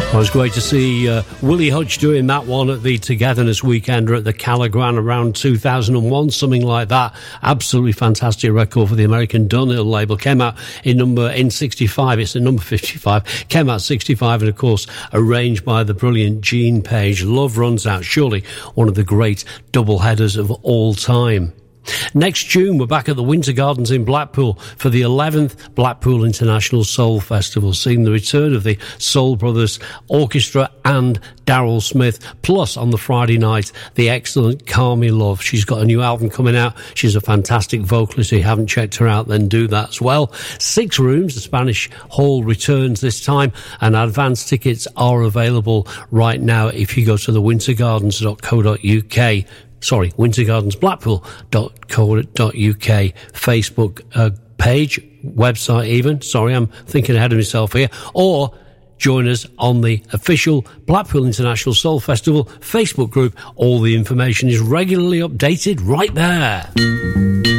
It was great to see Willie Hutch doing that one at the Togetherness Weekender at the Callagran around 2001, something like that. Absolutely fantastic record for the American Dunhill label. Came out in 65. It's at number 55. Came out 65, and of course arranged by the brilliant Gene Page. Love Runs Out, surely one of the great double headers of all time. Next June, we're back at the Winter Gardens in Blackpool for the 11th Blackpool International Soul Festival, seeing the return of the Soul Brothers Orchestra and Daryl Smith, plus on the Friday night, the excellent Carmi Love. She's got a new album coming out. She's a fantastic vocalist. If you haven't checked her out, then do that as well. 6 rooms, the Spanish Hall returns this time, and advance tickets are available right now if you go to the wintergardens.co.uk. Sorry, wintergardensblackpool.co.uk Facebook page, website even. Sorry, I'm thinking ahead of myself here. Or join us on the official Blackpool International Soul Festival Facebook group. All the information is regularly updated right there.